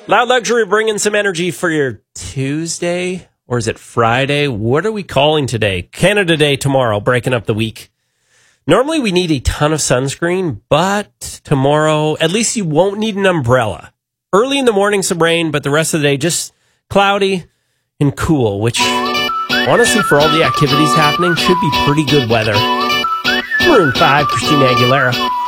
Loud Luxury bringing some energy for your Tuesday, or is it Friday? What are we calling today? Canada Day tomorrow, breaking up the week. Normally we need a ton of sunscreen, but tomorrow, at least you won't need an umbrella. Early in the morning, some rain, but the rest of the day, just cloudy and cool, which honestly, for all the activities happening, should be pretty good weather. Maroon 5, Christina Aguilera.